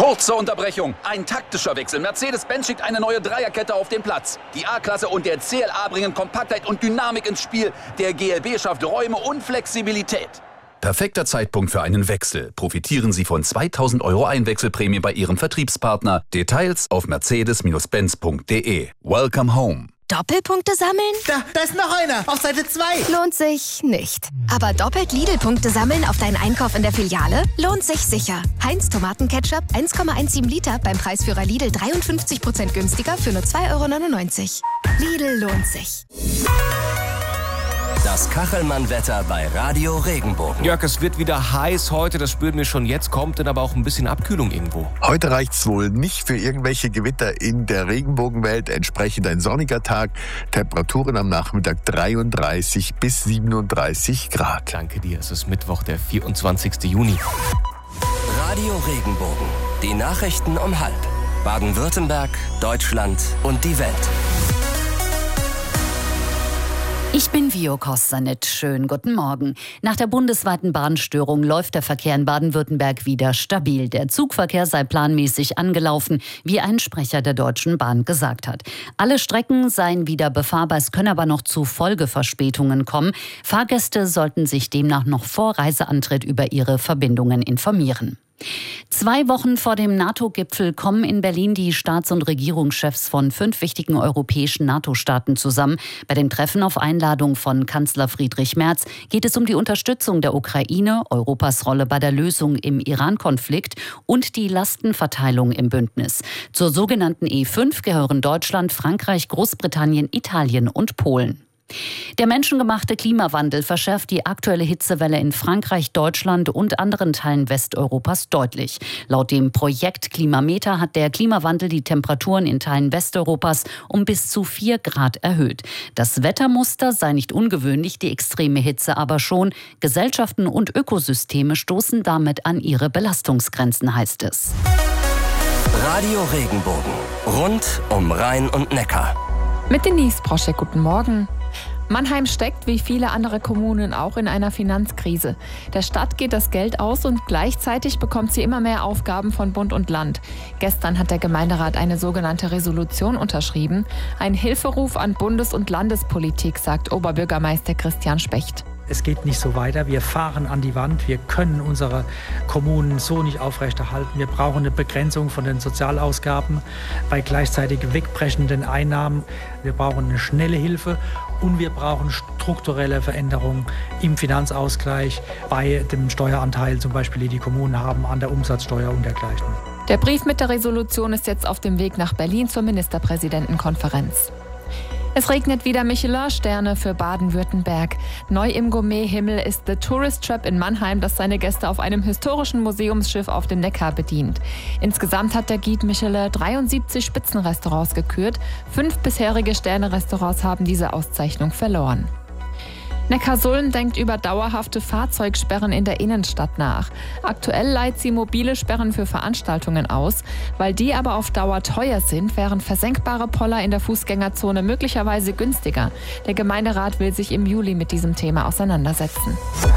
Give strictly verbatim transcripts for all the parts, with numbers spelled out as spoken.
Kurz zur Unterbrechung. Ein taktischer Wechsel. Mercedes-Benz schickt eine neue Dreierkette auf den Platz. Die A-Klasse und der C L A bringen Kompaktheit und Dynamik ins Spiel. Der G L B schafft Räume und Flexibilität. Perfekter Zeitpunkt für einen Wechsel. Profitieren Sie von zweitausend Euro Einwechselprämie bei Ihrem Vertriebspartner. Details auf mercedes Benz punkt de. Welcome home. Doppelpunkte sammeln? Da, da ist noch einer. Auf Seite zwei. Lohnt sich nicht. Aber doppelt Lidl-Punkte sammeln auf deinen Einkauf in der Filiale? Lohnt sich sicher. Heinz Tomatenketchup eins Komma siebzehn Liter beim Preisführer Lidl dreiundfünfzig Prozent günstiger für nur zwei Euro neunundneunzig. Lidl lohnt sich. Das Kachelmann-Wetter bei Radio Regenbogen. Jörg, es wird wieder heiß heute, das spüren wir schon jetzt, kommt dann aber auch ein bisschen Abkühlung irgendwo. Heute reicht's wohl nicht für irgendwelche Gewitter in der Regenbogenwelt. Entsprechend ein sonniger Tag, Temperaturen am Nachmittag dreiunddreißig bis siebenunddreißig Grad. Danke dir, es ist Mittwoch, der vierundzwanzigsten Juni. Radio Regenbogen, die Nachrichten um halb. Baden-Württemberg, Deutschland und die Welt. Ich bin Vio Kostanit. Schönen guten Morgen. Nach der bundesweiten Bahnstörung läuft der Verkehr in Baden-Württemberg wieder stabil. Der Zugverkehr sei planmäßig angelaufen, wie ein Sprecher der Deutschen Bahn gesagt hat. Alle Strecken seien wieder befahrbar, es können aber noch zu Folgeverspätungen kommen. Fahrgäste sollten sich demnach noch vor Reiseantritt über ihre Verbindungen informieren. Zwei Wochen vor dem NATO-Gipfel kommen in Berlin die Staats- und Regierungschefs von fünf wichtigen europäischen NATO-Staaten zusammen. Bei dem Treffen auf Einladung von Kanzler Friedrich Merz geht es um die Unterstützung der Ukraine, Europas Rolle bei der Lösung im Iran-Konflikt und die Lastenverteilung im Bündnis. Zur sogenannten E fünf gehören Deutschland, Frankreich, Großbritannien, Italien und Polen. Der menschengemachte Klimawandel verschärft die aktuelle Hitzewelle in Frankreich, Deutschland und anderen Teilen Westeuropas deutlich. Laut dem Projekt Klimameter hat der Klimawandel die Temperaturen in Teilen Westeuropas um bis zu vier Grad erhöht. Das Wettermuster sei nicht ungewöhnlich, die extreme Hitze aber schon. Gesellschaften und Ökosysteme stoßen damit an ihre Belastungsgrenzen, heißt es. Radio Regenbogen, rund um Rhein und Neckar. Mit Denise Broschek, guten Morgen. Mannheim steckt, wie viele andere Kommunen, auch in einer Finanzkrise. Der Stadt geht das Geld aus und gleichzeitig bekommt sie immer mehr Aufgaben von Bund und Land. Gestern hat der Gemeinderat eine sogenannte Resolution unterschrieben. Ein Hilferuf an Bundes- und Landespolitik, sagt Oberbürgermeister Christian Specht. Es geht nicht so weiter. Wir fahren an die Wand. Wir können unsere Kommunen so nicht aufrechterhalten. Wir brauchen eine Begrenzung von den Sozialausgaben bei gleichzeitig wegbrechenden Einnahmen. Wir brauchen eine schnelle Hilfe und wir brauchen strukturelle Veränderungen im Finanzausgleich bei dem Steueranteil, zum Beispiel, die die Kommunen haben an der Umsatzsteuer und dergleichen. Der Brief mit der Resolution ist jetzt auf dem Weg nach Berlin zur Ministerpräsidentenkonferenz. Es regnet wieder Michelin-Sterne für Baden-Württemberg. Neu im Gourmet-Himmel ist The Tourist Trap in Mannheim, das seine Gäste auf einem historischen Museumsschiff auf dem Neckar bedient. Insgesamt hat der Guide Michelin dreiundsiebzig Spitzenrestaurants gekürt. Fünf bisherige Sterne-Restaurants haben diese Auszeichnung verloren. Neckarsulm denkt über dauerhafte Fahrzeugsperren in der Innenstadt nach. Aktuell leiht sie mobile Sperren für Veranstaltungen aus. Weil die aber auf Dauer teuer sind, wären versenkbare Poller in der Fußgängerzone möglicherweise günstiger. Der Gemeinderat will sich im Juli mit diesem Thema auseinandersetzen.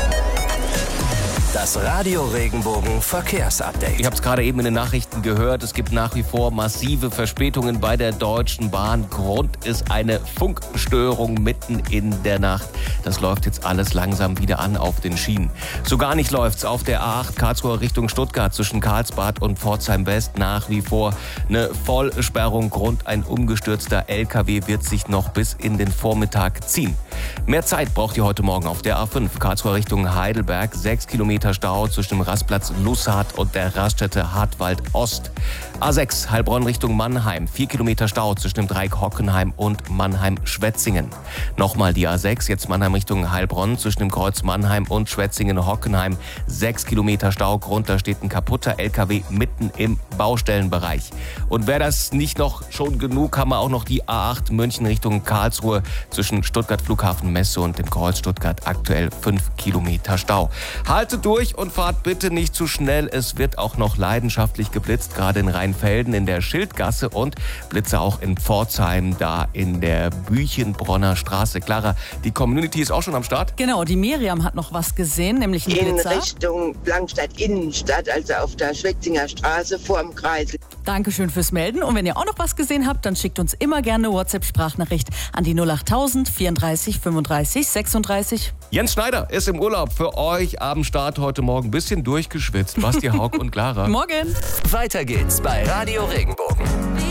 Das Radio Regenbogen Verkehrsupdate. Ich habe es gerade eben in den Nachrichten gehört. Es gibt nach wie vor massive Verspätungen bei der Deutschen Bahn. Grund ist eine Funkstörung mitten in der Nacht. Das läuft jetzt alles langsam wieder an auf den Schienen. So gar nicht läuft's auf der A acht Karlsruhe Richtung Stuttgart zwischen Karlsbad und Pforzheim West. Nach wie vor eine Vollsperrung. Grund ein umgestürzter L K W wird sich noch bis in den Vormittag ziehen. Mehr Zeit braucht ihr heute Morgen auf der A fünf Karlsruhe Richtung Heidelberg. Sechs Kilometer Stau zwischen dem Rastplatz Lussard und der Raststätte Hartwald Ost. A sechs Heilbronn Richtung Mannheim. Vier Kilometer Stau zwischen dem Dreieck Hockenheim und Mannheim-Schwetzingen. Nochmal die A sechs, jetzt Mannheim Richtung Heilbronn zwischen dem Kreuz Mannheim und Schwetzingen-Hockenheim. Sechs Kilometer Stau. Grund, da steht ein kaputter L K W mitten im Baustellenbereich. Und wäre das nicht noch schon genug, haben wir auch noch die A acht München Richtung Karlsruhe zwischen Stuttgart Flughafen Messe und dem Kreuz Stuttgart aktuell fünf Kilometer Stau. Haltet durch! durch und fahrt bitte nicht zu schnell. Es wird auch noch leidenschaftlich geblitzt, gerade in Rheinfelden in der Schildgasse und Blitze auch in Pforzheim, da in der Büchenbronner Straße. Clara, die Community ist auch schon am Start? Genau, die Miriam hat noch was gesehen, nämlich einen in Blitzer. Richtung Langstadt Innenstadt, also auf der Schwetzinger Straße vorm Kreisel. Dankeschön fürs Melden. Und wenn ihr auch noch was gesehen habt, dann schickt uns immer gerne eine WhatsApp-Sprachnachricht an die null acht tausend vierunddreißig fünfunddreißig sechsunddreißig. Jens Schneider ist im Urlaub für euch am Start heute Morgen. Bisschen durchgeschwitzt. Basti, Haug und Clara. Morgen. Weiter geht's bei Radio Regenbogen.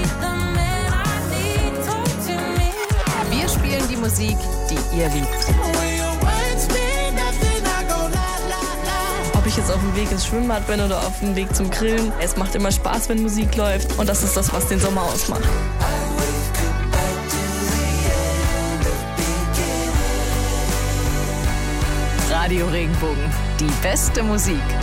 Wir spielen die Musik, die ihr liebt. Ob ich jetzt auf dem Weg ins Schwimmbad bin oder auf dem Weg zum Grillen. Es macht immer Spaß, wenn Musik läuft. Und das ist das, was den Sommer ausmacht. Radio Regenbogen, die beste Musik.